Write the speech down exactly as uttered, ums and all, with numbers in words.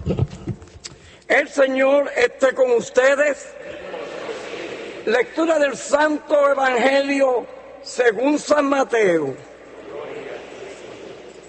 El Señor esté con ustedes. Lectura del Santo Evangelio según San Mateo.